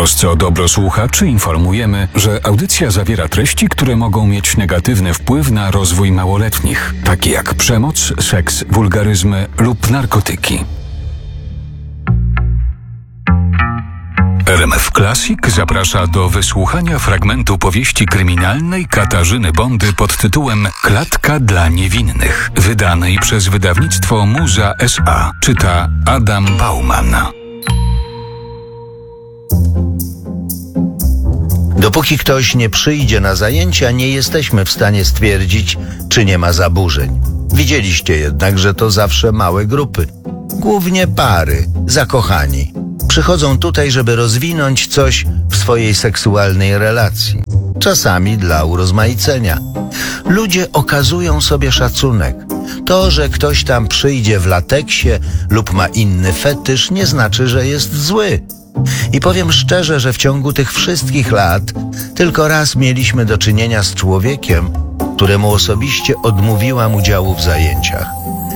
trosce o dobro słuchaczy informujemy, że audycja zawiera treści, które mogą mieć negatywny wpływ na rozwój małoletnich, takie jak przemoc, seks, wulgaryzmy lub narkotyki. RMF Classic zaprasza do wysłuchania fragmentu powieści kryminalnej Katarzyny Bondy pod tytułem Klatka dla niewinnych, wydanej przez wydawnictwo Muza S.A. Czyta Adam Bauman. Dopóki ktoś nie przyjdzie na zajęcia, nie jesteśmy w stanie stwierdzić, czy nie ma zaburzeń. Widzieliście jednak, że to zawsze małe grupy. Głównie pary, zakochani. Przychodzą tutaj, żeby rozwinąć coś w swojej seksualnej relacji. Czasami dla urozmaicenia. Ludzie okazują sobie szacunek. To, że ktoś tam przyjdzie w lateksie lub ma inny fetysz, nie znaczy, że jest zły. I powiem szczerze, że w ciągu tych wszystkich lat tylko raz mieliśmy do czynienia z człowiekiem, któremu osobiście odmówiłam udziału w zajęciach.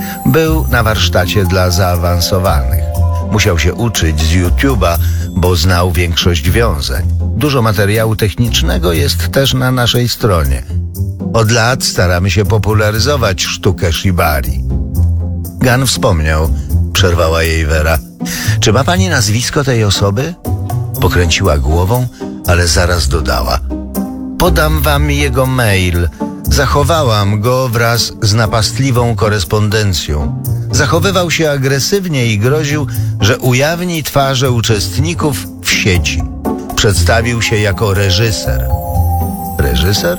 Był na warsztacie dla zaawansowanych. Musiał się uczyć z YouTube'a, bo znał większość wiązań. Dużo materiału technicznego jest też na naszej stronie. Od lat staramy się popularyzować sztukę shibari. Gan wspomniał, przerwała jej Wera. Czy ma pani nazwisko tej osoby? Pokręciła głową, ale zaraz dodała. Podam wam jego mail. Zachowałam go wraz z napastliwą korespondencją. Zachowywał się agresywnie i groził, że ujawni twarze uczestników w sieci. Przedstawił się jako reżyser. Reżyser?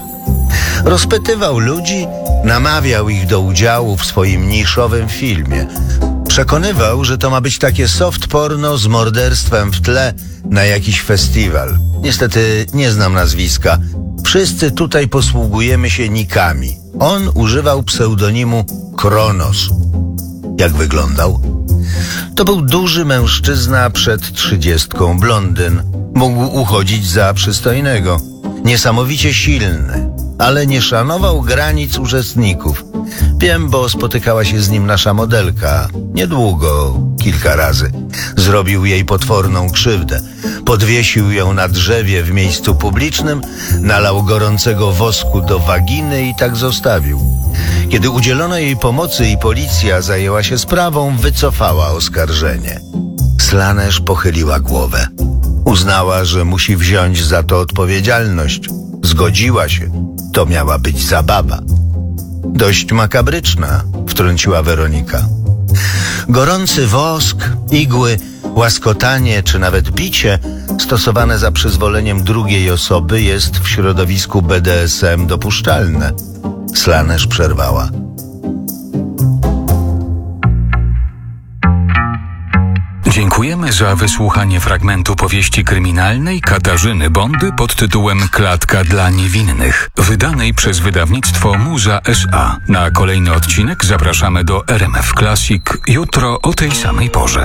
Rozpytywał ludzi, namawiał ich do udziału w swoim niszowym filmie. Przekonywał, że to ma być takie soft porno z morderstwem w tle na jakiś festiwal. Niestety nie znam nazwiska. Wszyscy tutaj posługujemy się nikami. On używał pseudonimu Kronos. Jak wyglądał? To był duży mężczyzna przed 30, blondyn. Mógł uchodzić za przystojnego. Niesamowicie silny, ale nie szanował granic uczestników. Wiem, bo spotykała się z nim nasza modelka. Niedługo, kilka razy. Zrobił jej potworną krzywdę. Podwiesił ją na drzewie w miejscu publicznym, nalał gorącego wosku do waginy i tak zostawił. Kiedy udzielono jej pomocy i policja zajęła się sprawą, wycofała oskarżenie. Slanesh pochyliła głowę. Uznała, że musi wziąć za to odpowiedzialność. Zgodziła się. To miała być zabawa. Dość makabryczna, wtrąciła Weronika. Gorący wosk, igły, łaskotanie czy nawet bicie stosowane za przyzwoleniem drugiej osoby jest w środowisku BDSM dopuszczalne. Slanesh przerwała. Dziękujemy za wysłuchanie fragmentu powieści kryminalnej Katarzyny Bondy pod tytułem Klatka dla niewinnych, wydanej przez wydawnictwo Muza S.A. Na kolejny odcinek zapraszamy do RMF Classic jutro o tej samej porze.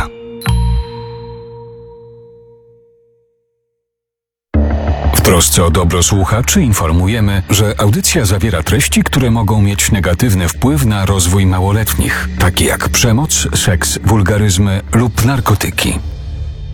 W trosce o dobro słuchaczy informujemy, że audycja zawiera treści, które mogą mieć negatywny wpływ na rozwój małoletnich, takie jak przemoc, seks, wulgaryzmy lub narkotyki.